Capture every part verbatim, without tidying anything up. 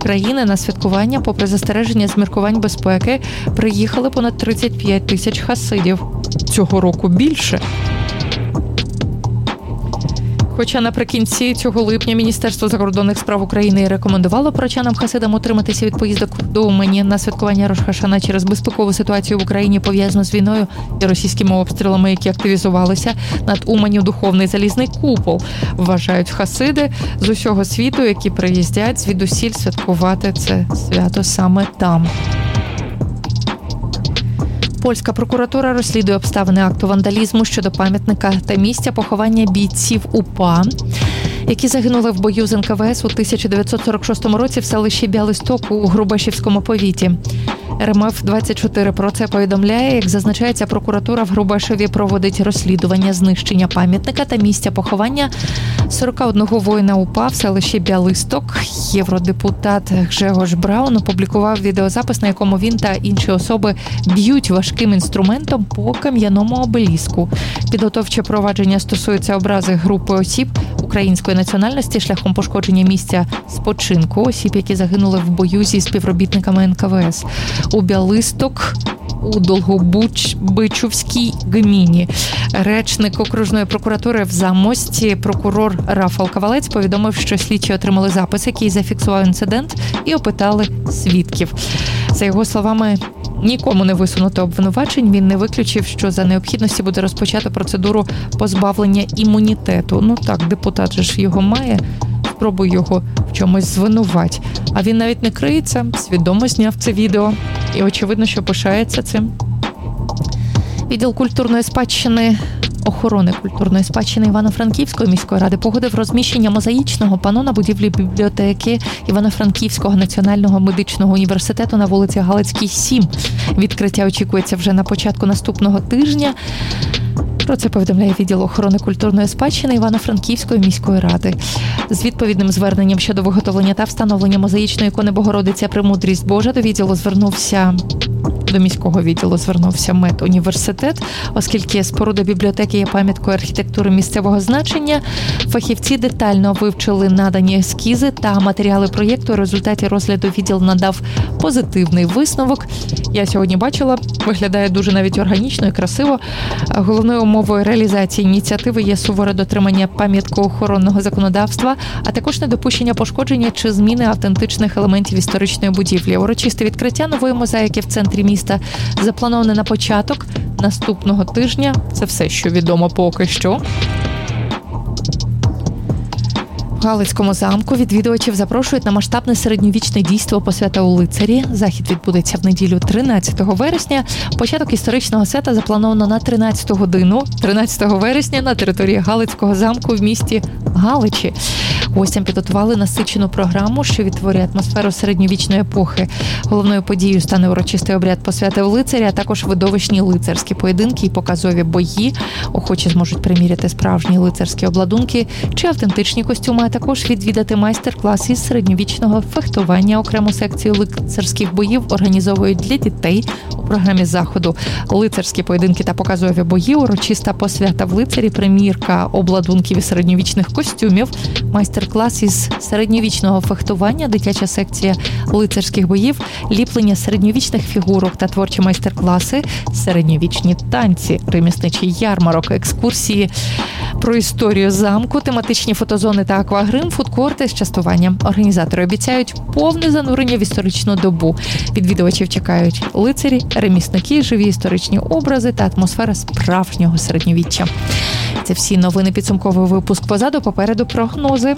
України на святкування, попри застереження з міркувань безпеки, приїхали понад тридцять п'ять тисяч хасидів. Цього року більше. Хоча наприкінці цього липня Міністерство закордонних справ України рекомендувало прочанам-хасидам утриматися від поїздок до Умані на святкування Рош-ха-Шана через безпекову ситуацію в Україні, пов'язану з війною і російськими обстрілами, які активізувалися, над Уманню духовний залізний купол, вважають хасиди з усього світу, які приїздять звідусіль святкувати це свято саме там. Польська прокуратура розслідує обставини акту вандалізму щодо пам'ятника та місця поховання бійців УПА, які загинули в бою з ен ка ве ес у тисяча дев'ятсот сорок шостому році в селищі Бялисток у Грубешівському повіті. ер ем еф двадцять чотири про це повідомляє. Як зазначається, прокуратура в Грубешеві проводить розслідування знищення пам'ятника та місця поховання сорок один воїна УПА в селищі Бялисток. Євродепутат Гжегош Браун опублікував відеозапис, на якому він та інші особи б'ють важким інструментом по кам'яному обеліску. Підготовче провадження стосується образи групи осіб української національності шляхом пошкодження місця спочинку осіб, які загинули в бою зі співробітниками ен ка ве ес. У Бялисток у Долгобичівській гміні. Речник окружної прокуратури в Замості, прокурор Рафал Кавалець, повідомив, що слідчі отримали запис, який зафіксував інцидент, і опитали свідків. За його словами, нікому не висунуто обвинувачень. Він не виключив, що за необхідності буде розпочато процедуру позбавлення імунітету. Ну так, депутат же ж його має. Спробуй його в чомусь звинувать. А він навіть не криється, свідомо зняв це відео. І очевидно, що пишається цим. Відділ культурної спадщини, охорони культурної спадщини Івано-Франківської міської ради погодив розміщення мозаїчного пано на будівлі бібліотеки Івано-Франківського національного медичного університету на вулиці Галицькій, сім. Відкриття очікується вже на початку наступного тижня. Про це повідомляє відділ охорони культурної спадщини Івано-Франківської міської ради. З відповідним зверненням щодо виготовлення та встановлення мозаїчної ікони Богородиця Премудрість Божа до відділу звернувся до міського відділу звернувся медуніверситет, оскільки споруда бібліотеки є пам'яткою архітектури місцевого значення. Фахівці детально вивчили надані ескізи та матеріали проєкту. У результаті розгляду відділ надав позитивний висновок. Я сьогодні бачила, виглядає дуже навіть органічно і красиво. Головною умовою реалізації ініціативи є суворе дотримання пам'яткоохоронного законодавства, а також недопущення пошкодження чи зміни автентичних елементів історичної будівлі. Урочисте відкриття нової мозаїки в центрі міста заплановане на початок наступного тижня. Це все, що відомо поки що. В Галицькому замку відвідувачів запрошують на масштабне середньовічне дійство «Посвята у лицарі». Захід відбудеться в неділю тринадцятого вересня. Початок історичного свята заплановано на тринадцяту годину тринадцятого вересня на території Галицького замку в місті Галичі. Гостям підготували насичену програму, що відтворює атмосферу середньовічної епохи. Головною подією стане урочистий обряд «Посвяти у лицарі», а також видовищні лицарські поєдинки і показові бої. Охочі зможуть приміряти справжні лицарські обладунки чи автентичні костюми, а також відвідати майстер-клас із середньовічного фехтування. Окрему секцію лицарських боїв організовують для дітей у програмі заходу. Лицарські поєдинки та показові бої, урочиста посвята в лицарі, примірка обладунків і середньовічних костюмів, майстер-клас із середньовічного фехтування, дитяча секція лицарських боїв, ліплення середньовічних фігурок та творчі майстер-класи, середньовічні танці, ремісничий ярмарок, екскурсії про історію замку, тематичні фотозони та аквагрим, фудкорти з частуванням. Організатори обіцяють повне занурення в історичну добу. Відвідувачів чекають лицарі, ремісники, живі історичні образи та атмосфера справжнього середньовіччя. Це всі новини, підсумковий випуск. Позаду, попереду прогнози.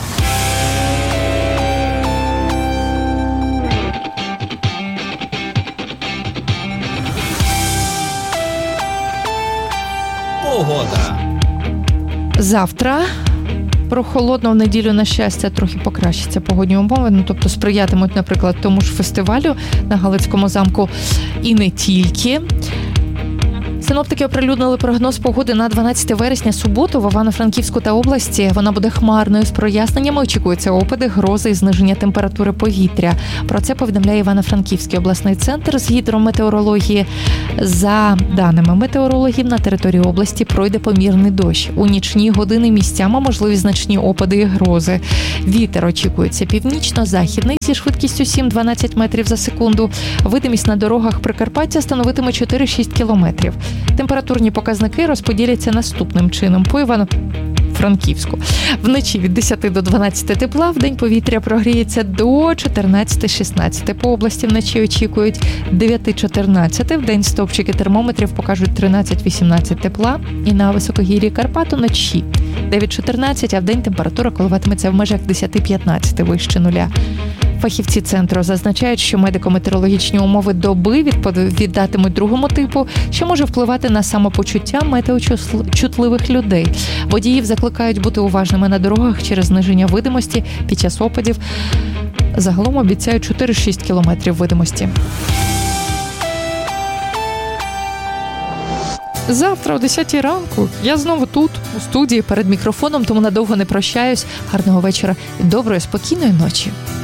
Погода. Завтра прохолодно, в неділю, на щастя, трохи покращаться погодні умови, ну, тобто сприятимуть, наприклад, тому ж фестивалю на Галицькому замку і не тільки. Синоптики оприлюднили прогноз погоди на дванадцяте вересня, суботу в Івано-Франківську та області. Вона буде хмарною з проясненнями, очікуються опади, грози і зниження температури повітря. Про це повідомляє Івано-Франківський обласний центр з гідрометеорології. За даними метеорологів, на території області пройде помірний дощ. У нічні години місцями можливі значні опади і грози. Вітер очікується північно-західний зі швидкістю сім-дванадцять метрів за секунду. Видимість на дорогах Прикарпаття становитиме чотири-шість кілометрів. Температурні показники розподіляться наступним чином. По Івано Франківську. Вночі від десяти до дванадцяти тепла, вдень повітря прогріється до чотирнадцяти-шістнадцяти. По області вночі очікують дев'ять-чотирнадцять, вдень стовпчики термометрів покажуть тринадцять-вісімнадцять тепла, і на високогір'ї Карпат уночі дев'ять-чотирнадцять, а вдень температура коливатиметься в межах десять-п'ятнадцять вище нуля. Фахівці центру зазначають, що медико-метеорологічні умови доби відповідатимуть другому типу, що може впливати на самопочуття метеочутливих людей. Водіїв закликають бути уважними на дорогах через зниження видимості під час опадів. Загалом обіцяють чотири-шість кілометрів видимості. Завтра о десятій ранку я знову тут, у студії, перед мікрофоном, тому надовго не прощаюсь. Гарного вечора і доброї, спокійної ночі.